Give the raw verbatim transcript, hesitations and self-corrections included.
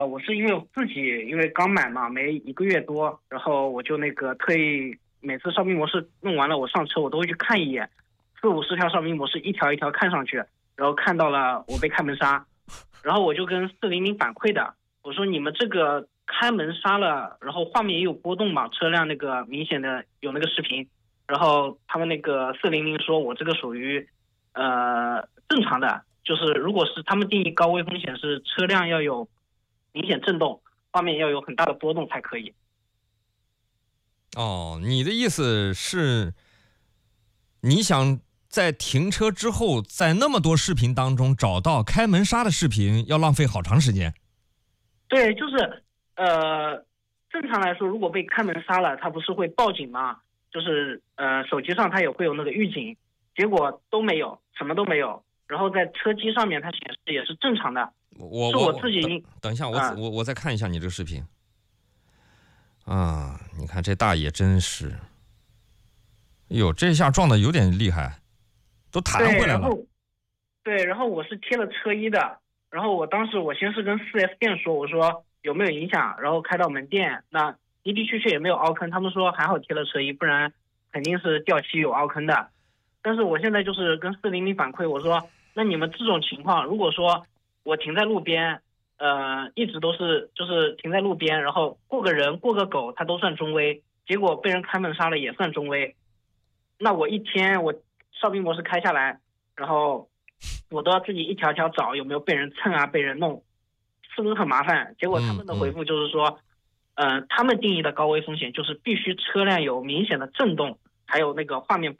呃，我是因为我自己因为刚买嘛，没一个月多，然后我就那个特意每次哨兵模式弄完了，我上车我都会去看一眼，四五十条哨兵模式一条一条看上去，然后看到了我被开门杀，然后我就跟四零零反馈的，我说你们这个开门杀了，然后画面也有波动嘛，车辆那个明显的有那个视频，然后他们那个四零零说我这个属于呃正常的，就是如果是他们定义高危风险是车辆要有明显震动，画面要有很大的波动才可以。 哦，你的意思是，你想在停车之后，在那么多视频当中找到开门杀的视频，要浪费好长时间？ 对，就是呃，正常来说，如果被开门杀了，他不是会报警吗？就是呃，手机上它也会有那个预警，结果都没有，什么都没有。然后在车机上面它显示也是正常的，是我我我自己等等一下，我、 啊、 我我再看一下你这个视频啊，你看这大爷真是，哎呦，这下撞的有点厉害，都弹对， 回来了。 然后对，然后我是贴了车衣的，然后我当时我先是跟 四 S 店说，我说有没有影响，然后开到门店，那的的确确也没有凹坑，他们说还好贴了车衣，不然肯定是掉漆有凹坑的。但是我现在就是跟四零零反馈，我说那你们这种情况，如果说我停在路边，呃，一直都是就是停在路边，然后过个人过个狗，它都算中危，结果被人开门杀了也算中危，那我一天我哨兵模式开下来，然后我都要自己一条条找有没有被人蹭啊，被人弄，是不是很麻烦？结果他们的回复就是说，嗯、呃，他们定义的高危风险就是必须车辆有明显的震动，还有那个画面波。